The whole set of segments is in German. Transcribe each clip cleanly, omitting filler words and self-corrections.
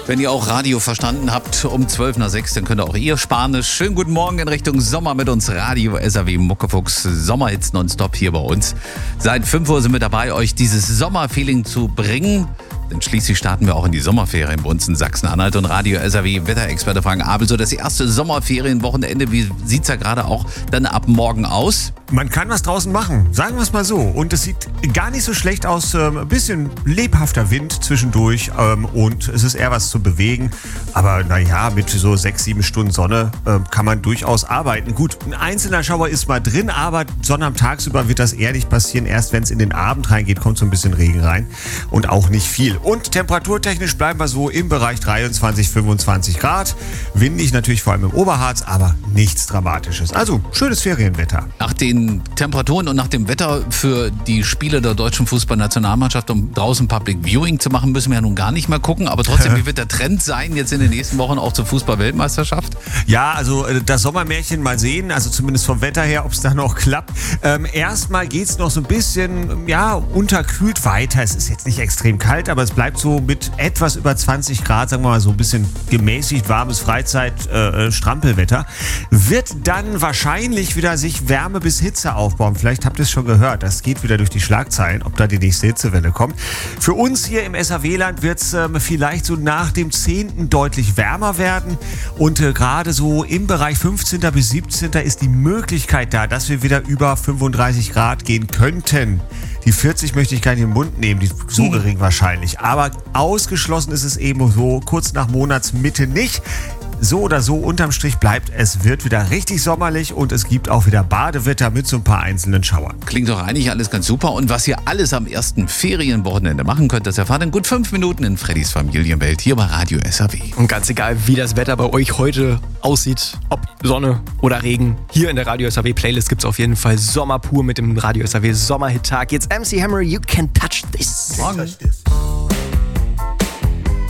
Wenn ihr auch Radio verstanden habt, um 5:12, dann könnt ihr auch ihr Spanisch. Schönen guten Morgen in Richtung Sommer mit uns. Radio SAW Muckefuchs, Sommerhits nonstop hier bei uns. Seit 5 Uhr sind wir dabei, euch dieses Sommerfeeling zu bringen. Denn schließlich starten wir auch in die Sommerferien bei uns in Sachsen-Anhalt. Und Radio SAW Wetterexperte Frank Abel, so das erste Sommerferienwochenende. Wie sieht's ja gerade auch dann ab morgen aus? Man kann was draußen machen, sagen wir es mal so. Und es sieht gar nicht so schlecht aus. Ein bisschen lebhafter Wind zwischendurch und es ist eher was zu bewegen. Aber naja, mit so 6-7 Stunden Sonne kann man durchaus arbeiten. Gut, ein einzelner Schauer ist mal drin, aber Sonne tagsüber wird das eher nicht passieren. Erst wenn es in den Abend reingeht, kommt so ein bisschen Regen rein und auch nicht viel. Und temperaturtechnisch bleiben wir so im Bereich 23, 25 Grad. Windig natürlich vor allem im Oberharz, aber nichts Dramatisches. Also schönes Ferienwetter. Nach den Temperaturen und nach dem Wetter für die Spiele der deutschen Fußballnationalmannschaft, um draußen Public Viewing zu machen, müssen wir ja nun gar nicht mehr gucken. Aber trotzdem, wie wird der Trend sein jetzt in den nächsten Wochen auch zur Fußball-Weltmeisterschaft? Ja, also das Sommermärchen mal sehen, also zumindest vom Wetter her, ob es da noch klappt. Erstmal geht es noch so ein bisschen, unterkühlt weiter. Es ist jetzt nicht extrem kalt, aber es bleibt so mit etwas über 20 Grad, sagen wir mal so ein bisschen gemäßigt warmes Freizeit-Strampelwetter. Wird dann wahrscheinlich wieder sich Wärme bis Hitze aufbauen. Vielleicht habt ihr es schon gehört, das geht wieder durch die Schlagzeilen, ob da die nächste Hitzewelle kommt. Für uns hier im SAW-Land wird es vielleicht so nach dem 10. deutlich wärmer werden und gerade so im Bereich 15. bis 17. ist die Möglichkeit da, dass wir wieder über 35 Grad gehen könnten. Die 40 möchte ich gar nicht im Mund nehmen, die ist so gering wahrscheinlich. Aber ausgeschlossen ist es eben so kurz nach Monatsmitte nicht. So oder so, unterm Strich bleibt, es wird wieder richtig sommerlich und es gibt auch wieder Badewetter mit so ein paar einzelnen Schauern. Klingt doch eigentlich alles ganz super. Und was ihr alles am ersten Ferienwochenende machen könnt, das erfahrt in gut 5 Minuten in Freddys Familienwelt hier bei Radio SAW. Und ganz egal, wie das Wetter bei euch heute aussieht, ob Sonne oder Regen, hier in der Radio SAW Playlist gibt es auf jeden Fall Sommer pur mit dem Radio SAW Sommerhit-Tag. Jetzt MC Hammer, You Can't Touch This. You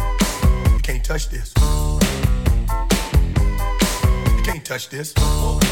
can't touch this. You can't touch this.